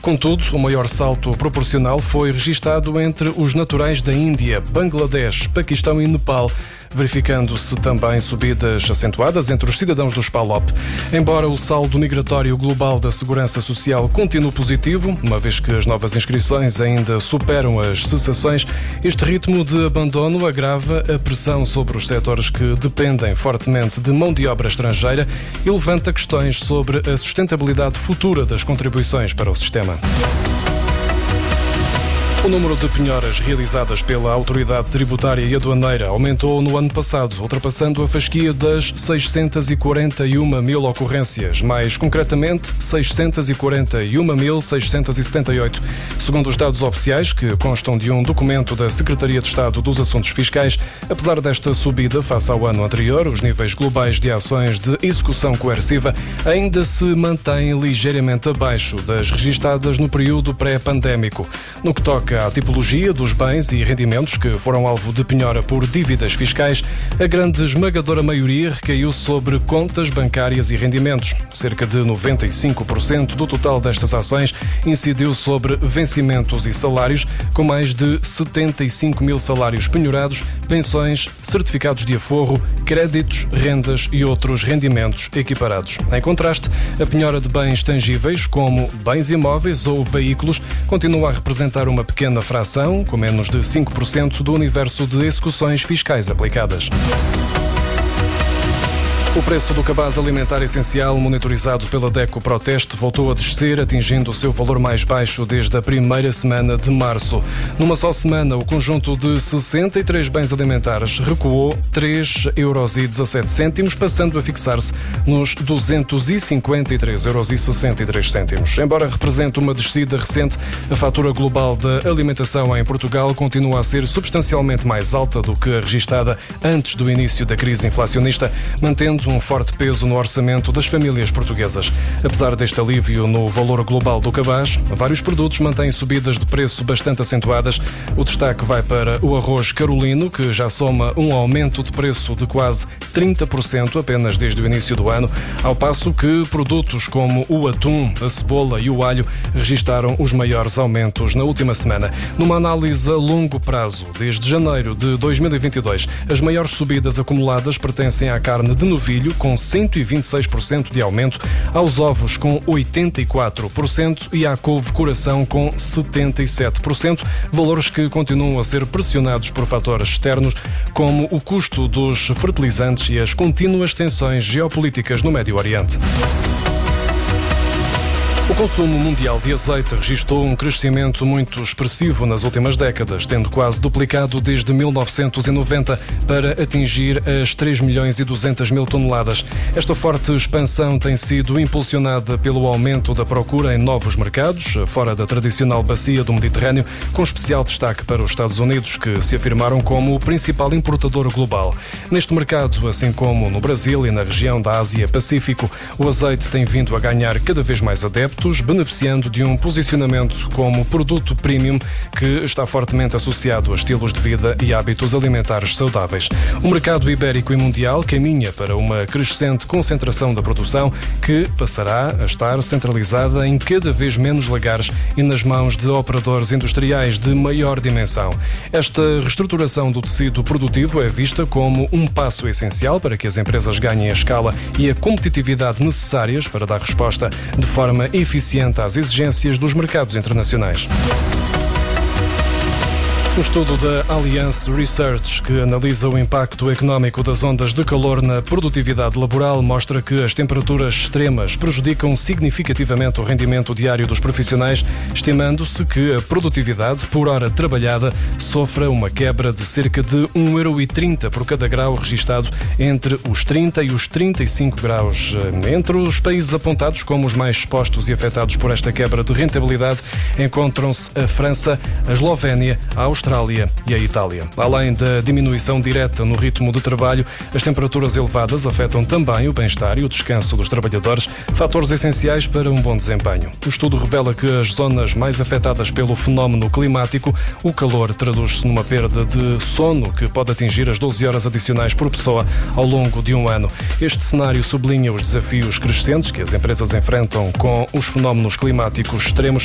Contudo, o maior salto proporcional foi registado entre os naturais da Índia, Bangladesh, Paquistão e Nepal, verificando-se também subidas acentuadas entre os cidadãos dos PALOP. Embora o saldo migratório global da Segurança Social continue positivo, uma vez que as novas inscrições ainda superam as cessações, este ritmo de abandono agrava a pressão sobre os setores que dependem fortemente de mão de obra estrangeira e levanta questões sobre a sustentabilidade futura das contribuições para o sistema. O número de penhoras realizadas pela Autoridade Tributária e Aduaneira aumentou no ano passado, ultrapassando a fasquia das 641 mil ocorrências, mais concretamente 641.678. Segundo os dados oficiais, que constam de um documento da Secretaria de Estado dos Assuntos Fiscais, apesar desta subida face ao ano anterior, os níveis globais de ações de execução coerciva ainda se mantêm ligeiramente abaixo das registadas no período pré-pandémico. No que toca à tipologia dos bens e rendimentos que foram alvo de penhora por dívidas fiscais, a grande esmagadora maioria recaiu sobre contas bancárias e rendimentos. Cerca de 95% do total destas ações incidiu sobre vencimentos e salários, com mais de 75 mil salários penhorados, pensões, certificados de aforro, créditos, rendas e outros rendimentos equiparados. Em contraste, a penhora de bens tangíveis, como bens imóveis ou veículos, continua a representar uma pequena fração, com menos de 5% do universo de execuções fiscais aplicadas. O preço do cabaz alimentar essencial, monitorizado pela DECO Proteste, voltou a descer, atingindo o seu valor mais baixo desde a primeira semana de março. Numa só semana, o conjunto de 63 bens alimentares recuou 3,17 €, passando a fixar-se nos 253,63 €. Embora represente uma descida recente, a fatura global da alimentação em Portugal continua a ser substancialmente mais alta do que a registada antes do início da crise inflacionista, mantendo um forte peso no orçamento das famílias portuguesas. Apesar deste alívio no valor global do cabaz, vários produtos mantêm subidas de preço bastante acentuadas. O destaque vai para o arroz carolino, que já soma um aumento de preço de quase 30% apenas desde o início do ano, ao passo que produtos como o atum, a cebola e o alho registaram os maiores aumentos na última semana. Numa análise a longo prazo, desde janeiro de 2022, as maiores subidas acumuladas pertencem à carne de novilho, com 126% de aumento, aos ovos com 84% e à couve-coração com 77%, valores que continuam a ser pressionados por fatores externos, como o custo dos fertilizantes e as contínuas tensões geopolíticas no Médio Oriente. O consumo mundial de azeite registrou um crescimento muito expressivo nas últimas décadas, tendo quase duplicado desde 1990 para atingir as 3.200.000 toneladas. Esta forte expansão tem sido impulsionada pelo aumento da procura em novos mercados, fora da tradicional bacia do Mediterrâneo, com especial destaque para os Estados Unidos, que se afirmaram como o principal importador global. Neste mercado, assim como no Brasil e na região da Ásia-Pacífico, o azeite tem vindo a ganhar cada vez mais adeptos, beneficiando de um posicionamento como produto premium que está fortemente associado a estilos de vida e hábitos alimentares saudáveis. O mercado ibérico e mundial caminha para uma crescente concentração da produção que passará a estar centralizada em cada vez menos lagares e nas mãos de operadores industriais de maior dimensão. Esta reestruturação do tecido produtivo é vista como um passo essencial para que as empresas ganhem a escala e a competitividade necessárias para dar resposta de forma eficiente às exigências dos mercados internacionais. Um estudo da Allianz Research, que analisa o impacto económico das ondas de calor na produtividade laboral, mostra que as temperaturas extremas prejudicam significativamente o rendimento diário dos profissionais, estimando-se que a produtividade por hora trabalhada sofra uma quebra de cerca de 1,30 € por cada grau registado entre os 30 e os 35 graus. Entre os países apontados como os mais expostos e afetados por esta quebra de rentabilidade encontram-se a França, a Eslovénia, a Austrália e a Itália. Além da diminuição direta no ritmo de trabalho, as temperaturas elevadas afetam também o bem-estar e o descanso dos trabalhadores, fatores essenciais para um bom desempenho. O estudo revela que as zonas mais afetadas pelo fenómeno climático, o calor traduz-se numa perda de sono que pode atingir as 12 horas adicionais por pessoa ao longo de um ano. Este cenário sublinha os desafios crescentes que as empresas enfrentam com os fenómenos climáticos extremos,